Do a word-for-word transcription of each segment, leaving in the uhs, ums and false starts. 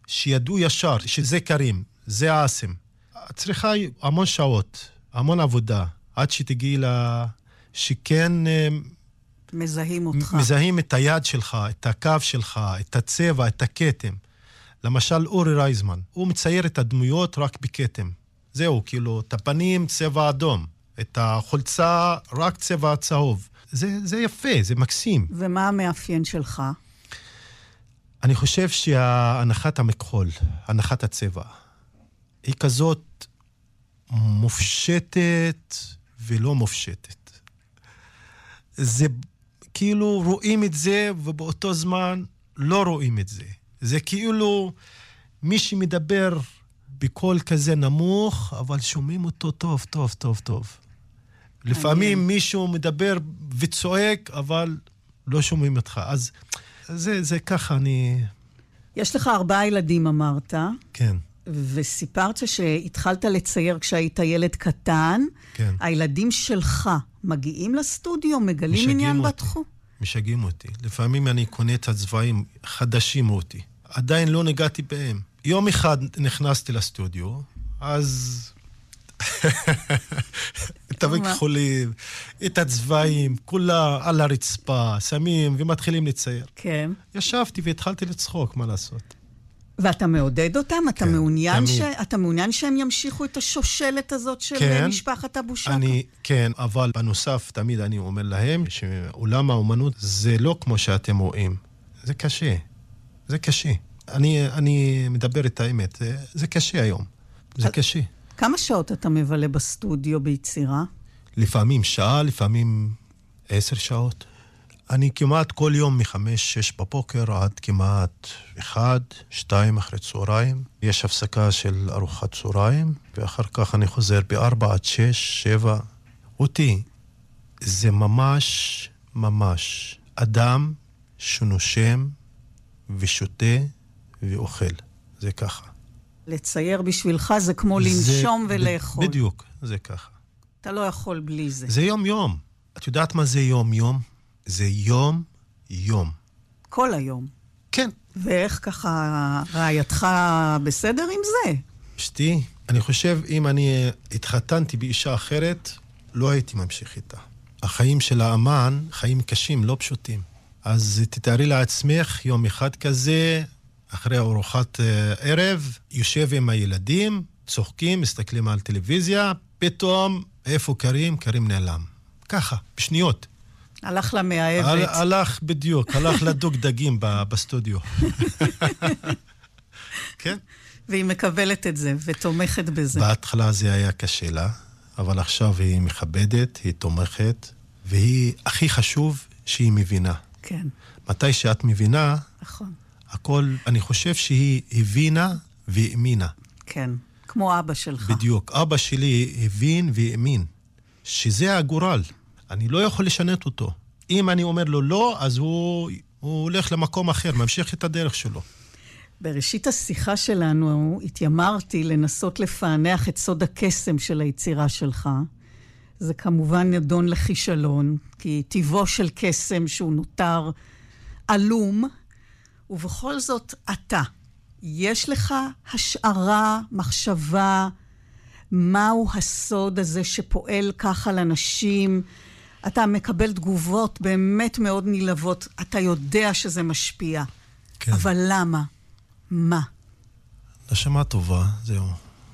שידעו ישר שזה קרים, זה עסם. צריכה המון שעות, המון עבודה, עד שתגיעי לה... שכן... מזהים אותך. מזהים את היד שלך, את הקו שלך, את הצבע, את הכתם. למשל, אורי רייזמן, הוא מצייר את הדמויות רק בכתם. זהו, כאילו, את הפנים צבע אדום, את החולצה רק צבע צהוב. זה, זה יפה, זה מקסים. ומה המאפיין שלך? אני חושב שהנחת המכחול, הנחת הצבע, היא כזאת מופשטת ולא מופשטת. זה כאילו רואים את זה ובאותו זמן לא רואים את זה. זה כאילו מי שמדבר בקול כזה נמוך, אבל שומעים אותו טוב, טוב, טוב, טוב. לפעמים מישהו מדבר וצועק, אבל לא שומעים אותך. אז זה, זה ככה אני... יש לך ארבעה ילדים, אמרת. כן. וסיפרת שהתחלת לצייר כשהיית ילד קטן. כן. הילדים שלך מגיעים לסטודיו, מגלים עניין בתחום? משגעים אותי. לפעמים אני קונה את הצבעים חדשים אותי. עדיין לא נגעתי בהם. יום אחד נכנסתי לסטודיו, אז... את המכחולים, את הצבעים, כולה על הרצפה, שמים ומתחילים לצייר. כן. ישבתי והתחלתי לצחוק, מה לעשות? ואתה מעודד אותם? אתה כן, מעוניין ש... אתה מעוניין שהם ימשיכו את השושלת הזאת של כן, משפחת אבו שקה? אני, כן, אבל בנוסף תמיד אני אומר להם שעולם האומנות זה לא כמו שאתם רואים. זה קשה. זה קשה. אני, אני מדבר את האמת. זה, זה קשה היום. זה קשה. כמה שעות אתה מבלה בסטודיו ביצירה? לפעמים שעה, לפעמים עשר שעות. אני כמעט כל יום מחמש, שש בבוקר עד כמעט אחד, שתיים אחרי צהריים. יש הפסקה של ארוחת צהריים, ואחר כך אני חוזר בארבע עד שש, שבע. אותי, זה ממש, ממש אדם שנושם ושותה ואוכל. זה ככה. לצייר בשבילך זה כמו לנשום ולאכול. בדיוק, זה ככה. אתה לא יכול בלי זה. זה יום-יום. את יודעת מה זה יום-יום? זה יום-יום. כל היום. כן. ואיך ככה רעייתך בסדר עם זה? אשתי, אני חושב אם אני התחתנתי באישה אחרת, לא הייתי ממשיך איתה. החיים של האמן, חיים קשים, לא פשוטים. אז תתארי לעצמך יום אחד כזה... אחרי ארוחת ערב, יושב עם הילדים, צוחקים, מסתכלים על טלוויזיה, פתאום, איפה קרים? קרים נעלם. ככה, בשניות. הלך למאהבת. הל, הלך בדיוק, הלך לדוג דגים בסטודיו. כן? והיא מקבלת את זה, ותומכת בזה. בהתחלה זה היה קשה לה, אבל עכשיו היא מכבדת, היא תומכת, והיא הכי חשוב שהיא מבינה. כן. מתי שאת מבינה... נכון. הכל, אני חושב שהיא הבינה והאמינה. כן, כמו אבא שלך. בדיוק, אבא שלי הבין והאמין, שזה הגורל. אני לא יכול לשנות אותו. אם אני אומר לו לא, אז הוא, הוא הולך למקום אחר, ממשיך את הדרך שלו. בראשית השיחה שלנו התיימרתי לנסות לפענח את סוד הקסם של היצירה שלך. זה כמובן נדון לכישלון, כי טבעו של קסם שהוא נותר אלום, ובכל זאת אתה, יש לך השערה, מחשבה, מהו הסוד הזה שפועל ככה לאנשים? אתה מקבל תגובות באמת מאוד נלהבות, אתה יודע שזה משפיע. כן. אבל למה? מה? נשמה טובה, זהו.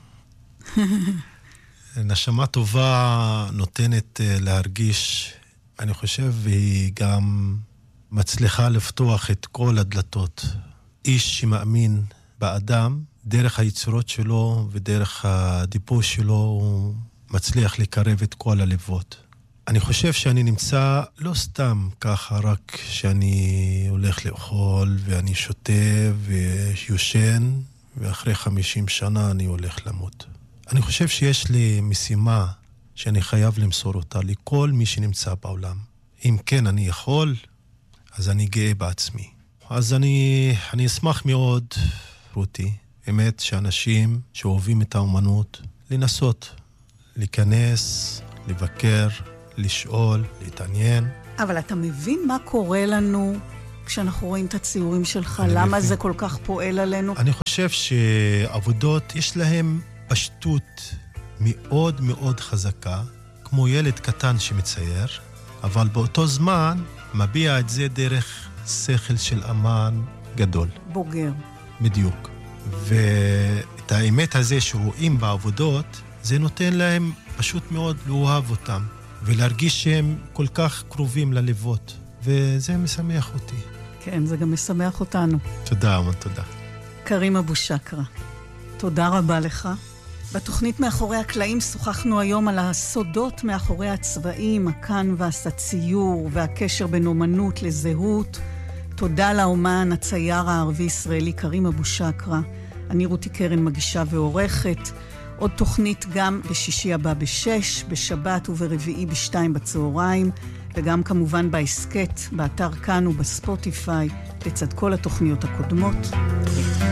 נשמה טובה נותנת להרגיש, אני חושב, והיא גם... מצליחה לפתוח את כל הדלתות. איש שמאמין באדם, דרך היצירות שלו ודרך הדיבור שלו, הוא מצליח לקרב את כל הלבות. אני חושב שאני נמצא לא סתם ככה, רק שאני הולך לאכול ואני שותה ויושן, ואחרי חמישים שנה אני הולך למות. אני חושב שיש לי משימה שאני חייב למסור אותה לכל מי שנמצא בעולם. אם כן אני יכול... אז אני גאה בעצמי. אז אני, אני אשמח מאוד, רותי, באמת שאנשים שאוהבים את האומנות, לנסות, להיכנס, לבקר, לשאול, להתעניין. אבל אתה מבין מה קורה לנו כשאנחנו רואים את הציורים שלך? למה מבין. זה כל כך פועל עלינו? אני חושב חושב שעבודות יש להם פשטות מאוד מאוד חזקה, כמו ילד קטן שמצייר, אבל באותו זמן מביע את זה דרך שכל של אמן גדול. בוגר. בדיוק. ואת האמת הזה שרואים בעבודות, זה נותן להם פשוט מאוד לאהוב אותם, ולהרגיש שהם כל כך קרובים ללבות, וזה משמח אותי. כן, זה גם משמח אותנו. תודה, אמן, תודה. קרים אבו שקרה, תודה רבה לך. בתוכנית מאחורי הקלעים שוחחנו היום על הסודות מאחורי הצבעים, הקנבס, הציור והקשר בין אומנות לזהות. תודה לאומן הצייר הערבי-ישראלי קרים אבו שקרה. אני רותי קרן מגישה ועורכת. עוד תוכנית גם בשישי הבא בשש, בשבת וברביעי בשתיים בצהריים, וגם כמובן בעסקת, באתר כאן ובספוטיפיי, לצד כל התוכניות הקודמות.